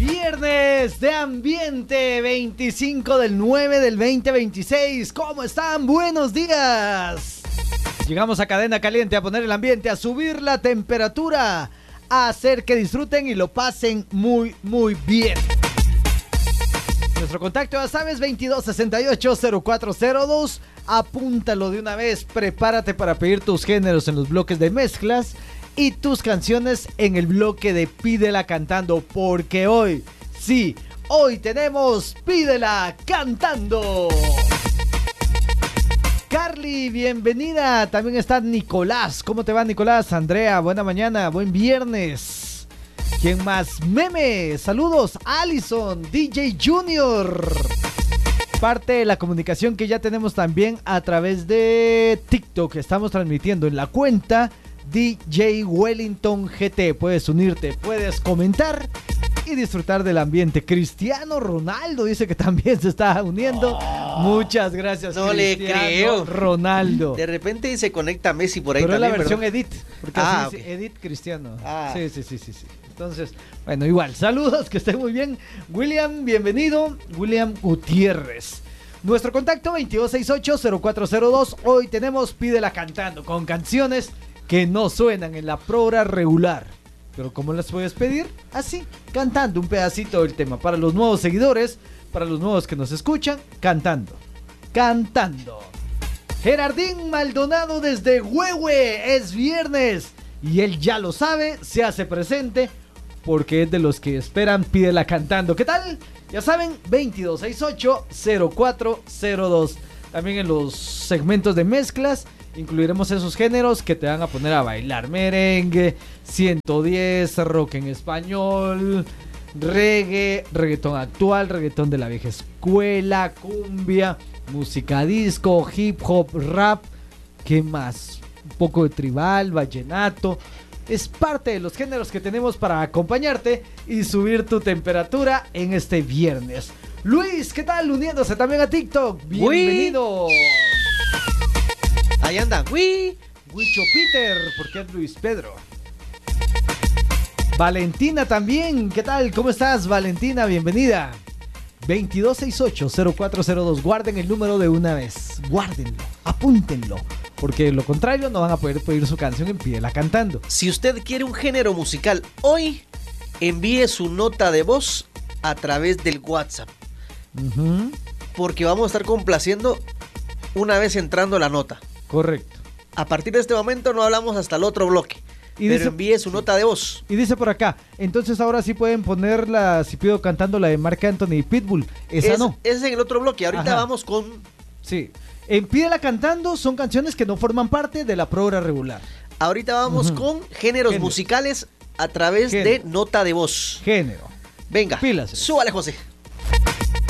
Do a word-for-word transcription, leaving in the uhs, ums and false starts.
Viernes de ambiente, veinticinco del nueve del veinte veintiséis. ¿Cómo están? Buenos días. Llegamos a Cadena Caliente a poner el ambiente, a subir la temperatura, a hacer que disfruten y lo pasen muy, muy bien. Nuestro contacto, ya sabes, veintidós sesenta y ocho cero cuatro cero dos. Apúntalo de una vez, prepárate para pedir tus géneros en los bloques de mezclas y tus canciones en el bloque de Pídela Cantando, porque hoy, sí, hoy tenemos Pídela Cantando. Carly, bienvenida. También está Nicolás. ¿Cómo te va, Nicolás? Andrea, buena mañana, buen viernes. ¿Quién más? Meme, saludos. Allison, D J Junior. Parte de la comunicación que ya tenemos también a través de TikTok. Estamos transmitiendo en la cuenta D J Wellington G T. Puedes unirte, puedes comentar y disfrutar del ambiente. Cristiano Ronaldo dice que también se está uniendo. Oh, muchas gracias, no Cristiano le creo. Ronaldo. De repente se conecta Messi por ahí. Pero también, es la versión ¿verdad? Edit, porque Ah, así dice okay. Edit Cristiano. Ah. Sí, sí, sí, sí, sí. Entonces, bueno, igual, saludos, que estén muy bien. William, bienvenido. William Gutiérrez. Nuestro contacto veintidós sesenta y ocho cero cuatro cero dos. Hoy tenemos Pídela Cantando con canciones que no suenan en la programa regular. Pero ¿cómo las puedes pedir? Así, cantando un pedacito del tema. Para los nuevos seguidores, para los nuevos que nos escuchan, cantando. Cantando. Gerardín Maldonado desde Huehue. Es viernes y él ya lo sabe, se hace presente porque es de los que esperan Pídela Cantando. ¿Qué tal? Ya saben, veintidós sesenta y ocho cero cuatro cero dos. También en los segmentos de mezclas incluiremos esos géneros que te van a poner a bailar. Merengue, ciento diez, rock en español, reggae, reggaetón actual, reggaetón de la vieja escuela, cumbia, música disco, hip hop, rap. ¿Qué más? Un poco de tribal, vallenato. Es parte de los géneros que tenemos para acompañarte y subir tu temperatura en este viernes. Luis, ¿qué tal? Uniéndose también a TikTok. Bienvenido. Uy. Ahí anda. Uy. Huicho Peter, porque es Luis Pedro. Valentina también. ¿Qué tal? ¿Cómo estás, Valentina? Bienvenida. veintidós sesenta y ocho cero cuatro cero dos. Guarden el número de una vez. Guárdenlo. Apúntenlo. Porque de lo contrario no van a poder pedir su canción en Pídela Cantando. Si usted quiere un género musical hoy, envíe su nota de voz a través del WhatsApp. Uh-huh. Porque vamos a estar complaciendo una vez entrando la nota. Correcto. A partir de este momento no hablamos hasta el otro bloque. Y pero dice, envíe su nota de voz. Y dice por acá, entonces ahora sí pueden ponerla, si pido cantando la de Marc Anthony y Pitbull. Esa es, no. Es en el otro bloque. Ahorita Ajá. vamos con... Sí. En Pídela Cantando son canciones que no forman parte de la programa regular. Ahorita vamos uh-huh. con géneros Género. musicales a través Género. de nota de voz. Género. Venga, Pilas. Súbale, José.